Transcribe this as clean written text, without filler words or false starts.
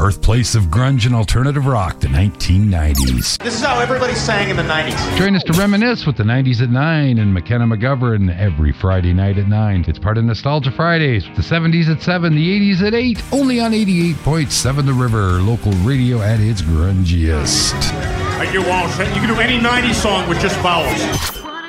birthplace of grunge and alternative rock, the 1990s. This is how everybody sang in the 90s. Join us to reminisce with the 90s at 9 and McKenna McGovern every Friday night at 9. It's part of Nostalgia Fridays. The 70s at 7, the 80s at 8. Only on 88.7 The River, local radio at its grungiest. You can do any 90s song with just vowels.